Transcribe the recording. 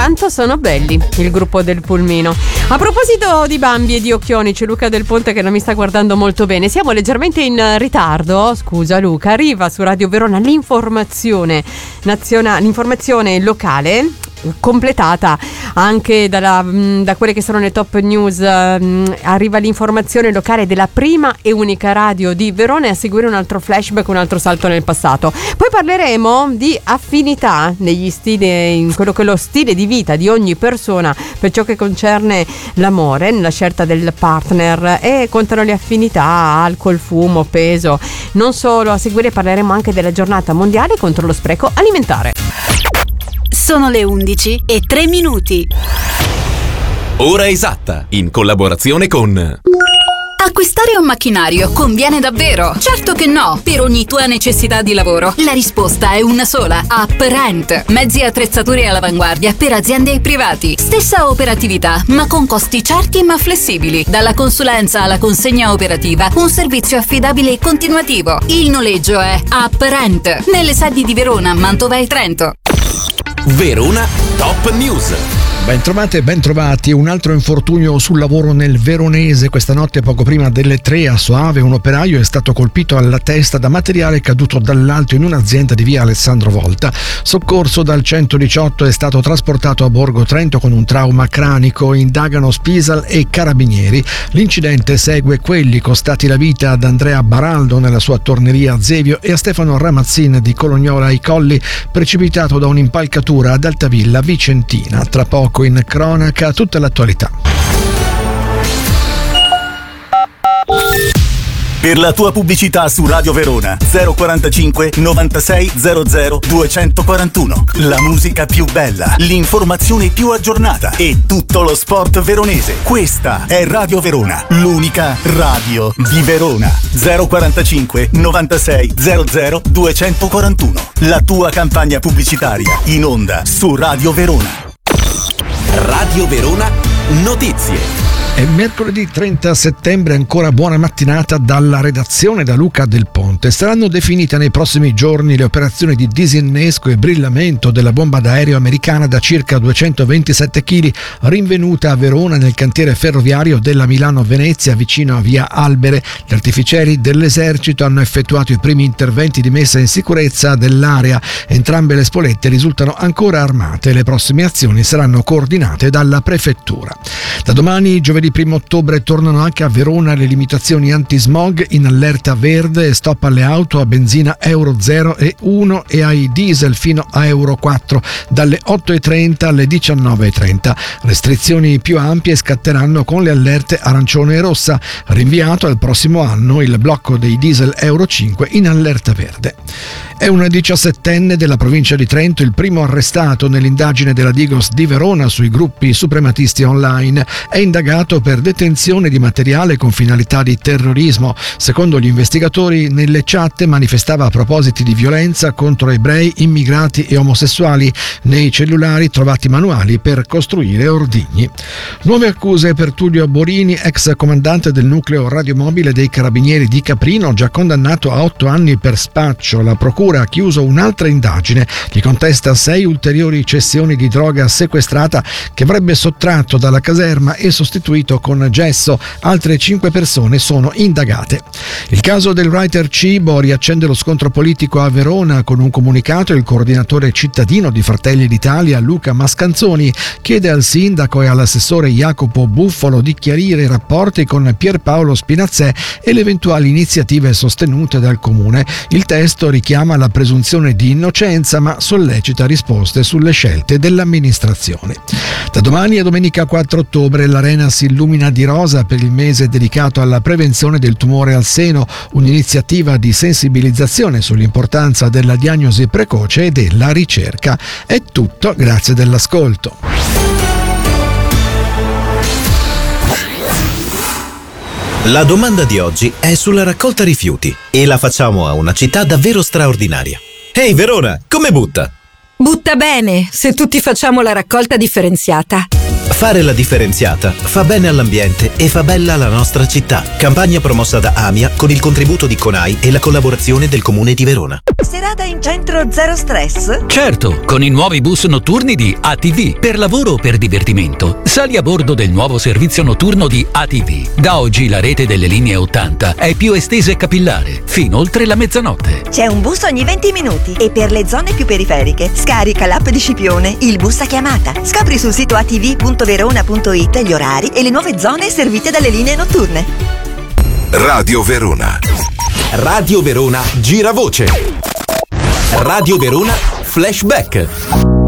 quanto sono belli, il gruppo del Pulmino. A proposito di Bambi e di occhioni, c'è Luca Del Ponte che non mi sta guardando molto bene. Siamo leggermente in ritardo, scusa Luca. Arriva su Radio Verona l'informazione nazionale, l'informazione locale, completata anche da quelle che sono le top news. Arriva l'informazione locale della prima e unica radio di Verona, e a seguire un altro flashback, un altro salto nel passato. Poi parleremo di affinità negli stili, in quello che è lo stile di vita di ogni persona per ciò che concerne l'amore, nella scelta del partner, e contano le affinità, alcol, fumo, peso. Non solo, a seguire parleremo anche della giornata mondiale contro lo spreco alimentare. Sono le 11:03. Ora esatta, in collaborazione con... Acquistare un macchinario conviene davvero? Certo che no! Per ogni tua necessità di lavoro, la risposta è una sola: UpRent. Mezzi e attrezzature all'avanguardia per aziende e privati. Stessa operatività, ma con costi certi ma flessibili. Dalla consulenza alla consegna operativa, un servizio affidabile e continuativo. Il noleggio è UpRent, nelle sedi di Verona, Mantova e Trento. Verona Top News. Bentrovate e bentrovati. Un altro infortunio sul lavoro nel Veronese. Questa notte, poco prima delle 3 a Soave, un operaio è stato colpito alla testa da materiale caduto dall'alto in un'azienda di via Alessandro Volta. Soccorso dal 118, è stato trasportato a Borgo Trento con un trauma cranico. Indagano Spisal e Carabinieri. L'incidente segue quelli costati la vita ad Andrea Baraldo nella sua torneria a Zevio e a Stefano Ramazzin di Colognola ai Colli, precipitato da un'impalcatura ad Altavilla Vicentina. Tra poco in cronaca tutta l'attualità. Per la tua pubblicità su Radio Verona 045 96 00 241. La musica più bella, l'informazione più aggiornata e tutto lo sport veronese. Questa è Radio Verona, l'unica radio di Verona. 045 96 00 241. La tua campagna pubblicitaria in onda su Radio Verona. Radio Verona Notizie. È mercoledì 30 settembre, ancora buona mattinata dalla redazione, da Luca Del Ponte. Saranno definite nei prossimi giorni le operazioni di disinnesco e brillamento della bomba d'aereo americana da circa 227 kg rinvenuta a Verona nel cantiere ferroviario della Milano-Venezia vicino a via Albere. Gli artificieri dell'esercito hanno effettuato i primi interventi di messa in sicurezza dell'area. Entrambe le spolette risultano ancora armate. Le prossime azioni saranno coordinate dalla prefettura. Da domani, giovedì 1 ottobre, tornano anche a Verona le limitazioni antismog in allerta verde e stop alle auto a benzina Euro 0 e 1 e ai diesel fino a Euro 4 dalle 8.30 alle 19.30. Restrizioni più ampie scatteranno con le allerte arancione e rossa. Rinviato al prossimo anno il blocco dei diesel Euro 5 in allerta verde. È un 17enne della provincia di Trento il primo arrestato nell'indagine della Digos di Verona sui gruppi suprematisti online. È indagato per detenzione di materiale con finalità di terrorismo. Secondo gli investigatori, nelle chat manifestava propositi di violenza contro ebrei, immigrati e omosessuali. Nei cellulari trovati manuali per costruire ordigni. Nuove accuse per Tullio Borini, ex comandante del nucleo radiomobile dei Carabinieri di Caprino, già condannato a 8 anni per spaccio. La procura ha chiuso un'altra indagine. Gli contesta 6 ulteriori cessioni di droga sequestrata che avrebbe sottratto dalla caserma e sostituito con gesso. Altre 5 persone sono indagate. Il caso del writer Cibo riaccende lo scontro politico a Verona. Con un comunicato, il coordinatore cittadino di Fratelli d'Italia, Luca Mascanzoni, chiede al sindaco e all'assessore Jacopo Buffolo di chiarire i rapporti con Pierpaolo Spinazzè e le eventuali iniziative sostenute dal comune. Il testo richiama la presunzione di innocenza, ma sollecita risposte sulle scelte dell'amministrazione. Da domani a domenica 4 ottobre l'Arena si illumina di rosa per il mese dedicato alla prevenzione del tumore al seno, un'iniziativa di sensibilizzazione sull'importanza della diagnosi precoce e della ricerca. È tutto, grazie dell'ascolto. La domanda di oggi è sulla raccolta rifiuti e la facciamo a una città davvero straordinaria. Ehi Verona, come butta? Butta bene, se tutti facciamo la raccolta differenziata. Fare la differenziata fa bene all'ambiente e fa bella la nostra città. Campagna promossa da AMIA con il contributo di CONAI e la collaborazione del Comune di Verona. Serata in centro zero stress? Certo, con i nuovi bus notturni di ATV. Per lavoro o per divertimento, sali a bordo del nuovo servizio notturno di ATV. Da oggi la rete delle linee 80 è più estesa e capillare, fino oltre la mezzanotte. C'è un bus ogni 20 minuti e per le zone più periferiche scarica l'app di Scipione, il bus a chiamata. Scopri sul sito atv.verona.it gli orari e le nuove zone servite dalle linee notturne. Radio Verona. Radio Verona Giravoce. Radio Verona Flashback.